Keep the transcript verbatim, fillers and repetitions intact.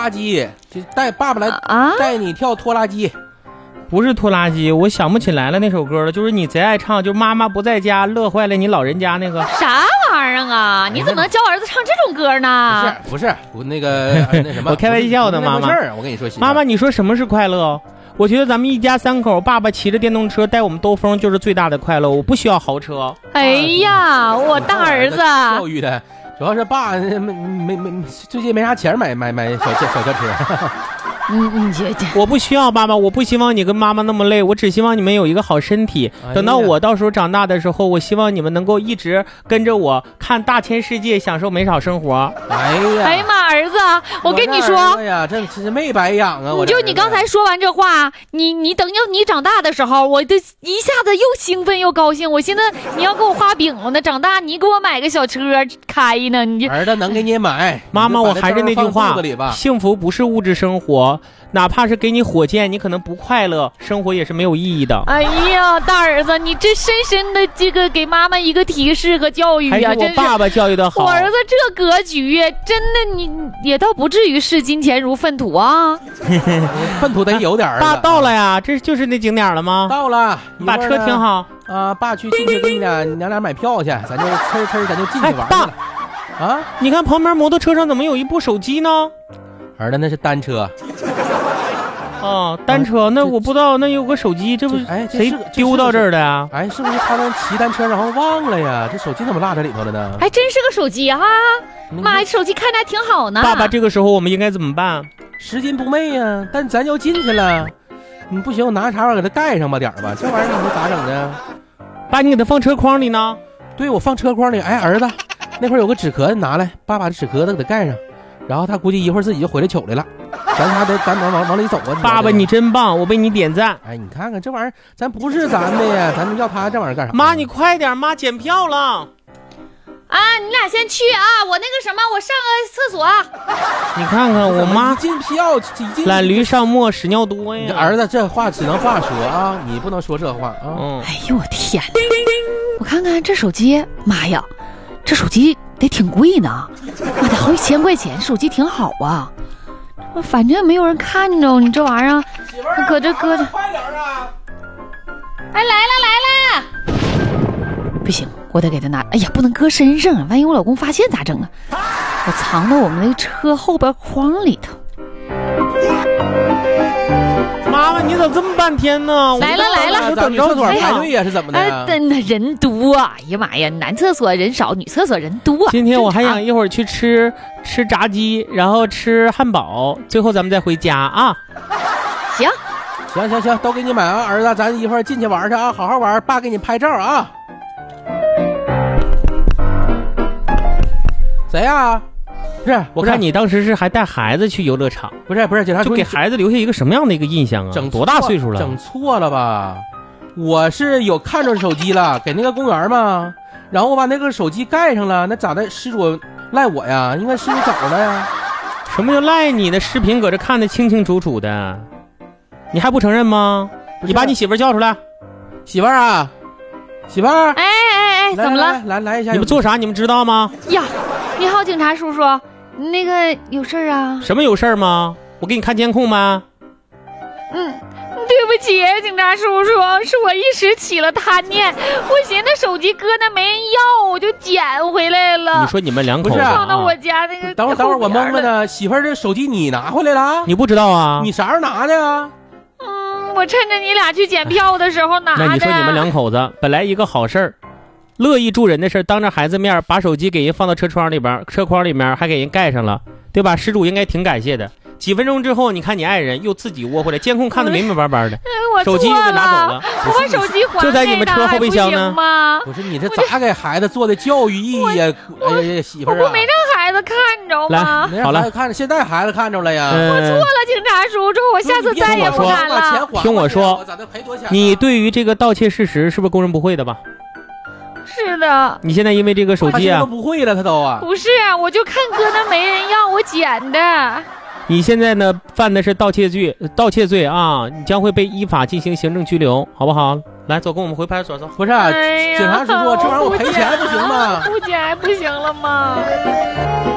拉机，就带爸爸来啊带你跳拖拉机。 不是拖拉机，我想不起来了那首歌了，就是你贼爱唱，就妈妈不在家，乐坏了你老人家那个。 啥玩意儿啊？你怎么能教儿子唱这种歌呢？ 不是不是，我那个那什么， 我开玩笑的，妈妈。 我跟你说， 妈妈，你说什么是快乐？我觉得咱们一家三口，爸爸骑着电动车带我们兜风就是最大的快乐，我不需要豪车。 哎呀，我大儿子教育的，主要是爸没没没最近没啥钱买买买小小轿车。 你你姐姐， 我不需要爸爸，我不希望你跟妈妈那么累，我只希望你们有一个好身体。 哎、 等到我到时候长大的时候，我希望你们能够一直跟着我看大千世界，享受美好生活。 哎呀， 哎呀妈，儿子，我跟你说， 哎呀，这这没白养啊！我就你刚才说完这话，你你等要你长大的时候，我就一下子又兴奋又高兴。我现在你要给我画饼了呢，长大你给我买个小车开呢，你儿子能给你买。 妈妈，我还是那句话，幸福不是物质生活。哪怕是给你火箭，你可能不快乐，生活也是没有意义的。 哎呀，大儿子，你这深深的这个给妈妈一个提示和教育啊！ 还是我爸爸教育的好。 我儿子这格局，真的你也倒不至于视金钱如粪土啊。 粪土得有点儿。 爸到了呀，这就是那景点了吗？ 到了， 把车停好啊！爸去进去给你俩娘俩买票去，咱就呲呲咱就进去玩去了。 哎、啊，你看旁边摩托车上怎么有一部手机呢？ 儿子，那是单车。 哦，单车，那我不知道，那有个手机，这不哎谁丢到这儿的呀？ 哎，是不是他们骑单车然后忘了呀？这手机怎么落这里头了呢？ 还真是个手机哈、啊！妈，手机看着还挺好呢。 爸爸，这个时候我们应该怎么办？ 拾金不昧呀，但咱要进去了，你不行，我拿啥玩意儿给它盖上吧点儿吧，这玩意儿你说咋整的？ 爸，你给它放车筐里呢？ 对，我放车筐里。哎，儿子，那块有个纸壳子拿来，爸把这纸壳子给它盖上，然后他估计一会儿自己就回来取来了。咱还得咱往往往里走啊！ 爸爸，你真棒，我为你点赞。 哎，你看看这玩意儿，咱不是咱的呀，咱要他这玩意儿干啥？ 妈，你快点，妈检票了。 啊，你俩先去啊，我那个什么，我上个厕所。 你看看我妈进票， 懒驴上磨屎尿多呀。 你儿子这话只能话说啊，你不能说这话啊。 嗯。哎呦我天哪！我看看这手机，妈呀，这手机得挺贵呢，妈得好几千块钱，手机挺好啊。反正没有人看着你这玩意儿，搁这搁着。 快点啊！ 哎，来了来了！不行，我得给他拿。哎呀，不能搁身上啊，万一我老公发现咋整啊？我藏到我们那个车后边筐里头。 妈妈，你怎么这么半天呢？ 来了来了， 等厕所排队呀，是怎么的？ 哎，等人多，哎呀妈呀，男厕所人少，女厕所人多。 今天我还想一会儿去吃吃炸鸡，然后吃汉堡，最后咱们再回家啊。 行， 行行行，都给你买啊，儿子，咱一会儿进去玩去啊，好好玩，爸给你拍照啊。谁呀？不是， 我看你当时是还带孩子去游乐场， 不是不是，警察就给孩子留下一个什么样的一个印象啊？ 整多大岁数了？ 整错了吧？我是有看着手机了，给那个公园嘛，然后我把那个手机盖上了，那咋的？失主赖我呀？应该失主找了呀？ 什么叫赖你的？视频搁这看得清清楚楚的，你还不承认吗？你把你媳妇叫出来。 媳妇儿啊，媳妇儿， 哎哎哎，怎么了？ 来来来一下， 你们做啥？你们知道吗？ 呀，你好，警察叔叔。那个有事儿啊？ 什么有事儿吗？我给你看监控吗？ 嗯，对不起，警察叔叔，是我一时起了贪念，我寻思手机搁那没人要，我就捡回来了。 你说你们两口子放到我家那个， 等会儿等会儿我懵了呢。媳妇儿，这手机你拿回来了？ 你不知道啊？ 你啥时候拿的呀？ 嗯，我趁着你俩去检票的时候拿的。 那你说你们两口子本来一个好事儿。乐意助人的事，当着孩子面把手机给人放到车窗里边，车筐里面还给人盖上了，对吧？失主应该挺感谢的。几分钟之后，你看你爱人又自己窝回来，监控看得明明白白的，手机又给拿走了。 我把手机还就在你们车后备箱呢。 不是你这咋给孩子做的教育意义呀？哎呀，媳妇儿啊！ 我不没让孩子看着吗？ 好了， 看着，现在孩子看着了呀。 呃、 我错了，警察叔叔，我下次再也不敢了。 听我说，你对于这个盗窃事实是不是供认不讳的吧？ 是的， 你现在因为这个手机啊， 他不会了，他都啊， 不是啊，我就看搁那没人要，我捡的。 你现在呢犯的是盗窃罪，盗窃罪啊，你将会被依法进行行政拘留，好不好？来，走，跟我们回派出所走。 不是、啊哎，警察叔叔，这玩意儿我赔钱不行吗？ 不捡还不行了吗？